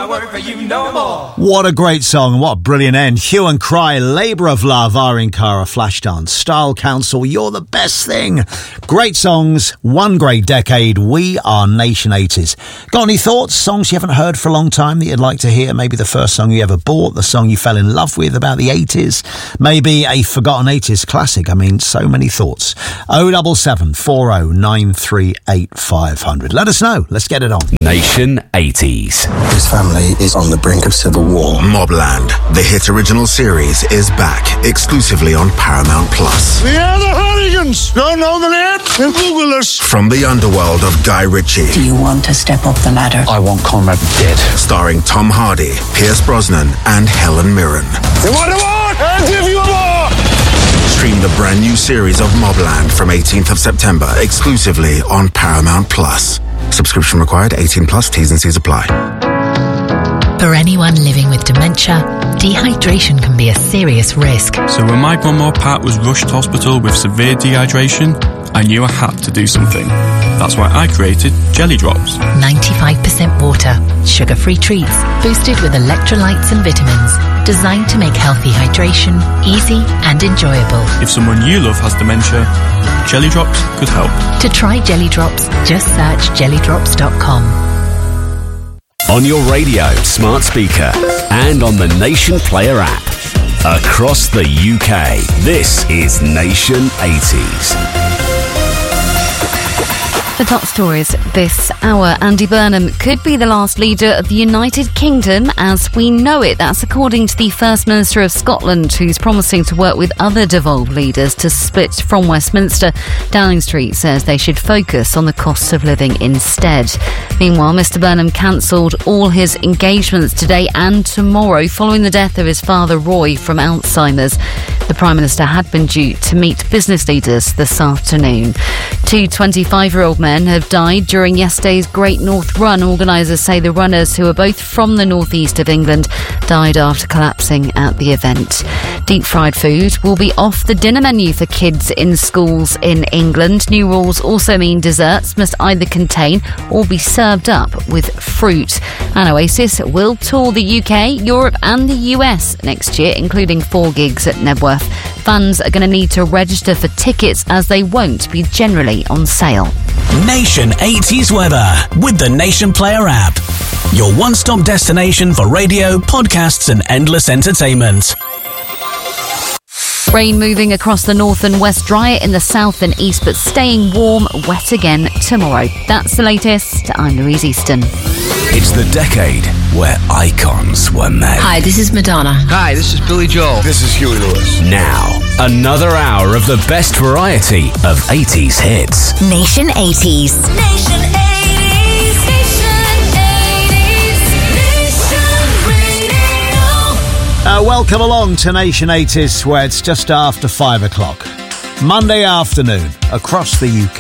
gonna work for you no more. What a great song. What a brilliant end. Hue and Cry, Labour of Love, Irene Cara, Flashdance, Style Council, You're the Best Thing. Great songs, one great decade. We are Nation 80s. Got any thoughts? Songs you haven't heard for a long time that you'd like to hear? Maybe the first song you ever bought, the song you fell in love with about the 80s, maybe a forgotten 80s classic. I mean, so many thoughts. 077 40 938 500. Let us know. Let's get it on. Nation 80s. His family is on the brink of civil war. Mobland, the hit original series, is back exclusively on Paramount Plus. We are the Hooligans. Don't know the name? Then Google us. From the underworld of Guy Ritchie. Do you want to step up the ladder? I want Conrad dead. Starring Tom Hardy, Pierce Brosnan, and Helen Mirren. You want a war? I'll give you a war. Stream the brand new series of Mobland from 18th of September exclusively on Paramount Plus. Subscription required, 18 plus, T's and C's apply. For anyone living with dementia, dehydration can be a serious risk. So when my grandma Pat was rushed to hospital with severe dehydration, I knew I had to do something. That's why I created Jelly Drops. 95% water, sugar-free treats, boosted with electrolytes and vitamins, designed to make healthy hydration easy and enjoyable. If someone you love has dementia, Jelly Drops could help. To try Jelly Drops, just search jellydrops.com. On your radio, smart speaker, and on the Nation Player app. Across the UK, this is Nation 80s. The top stories this hour. Andy Burnham could be the last leader of the United Kingdom as we know it. That's according to the First Minister of Scotland, who's promising to work with other devolved leaders to split from Westminster. Downing Street says they should focus on the costs of living instead. Meanwhile, Mr Burnham cancelled all his engagements today and tomorrow following the death of his father Roy from Alzheimer's. The Prime Minister had been due to meet business leaders this afternoon. Two 25-year-old men have died during yesterday's Great North Run. Organisers say the runners, who are both from the northeast of England, died after collapsing at the event. Deep-fried food will be off the dinner menu for kids in schools in England. New rules also mean desserts must either contain or be served up with fruit. And Oasis will tour the UK, Europe and the US next year, including 4 gigs at Nebworth. Fans are going to need to register for tickets as they won't be generally on sale. Nation 80s weather with the Nation Player app. Your one-stop destination for radio, podcasts and endless entertainment. Rain moving across the north and west, drier in the south and east, but staying warm, wet again tomorrow. That's the latest. I'm Louise Easton. It's the decade where icons were made. Hi, this is Madonna. Hi, this is Billy Joel. This is Huey Lewis. Now, another hour of the best variety of 80s hits. Nation 80s. Nation 80s. Nation 80s. Nation Radio. Welcome along to Nation 80s, where it's just after 5 o'clock. Monday afternoon across the UK.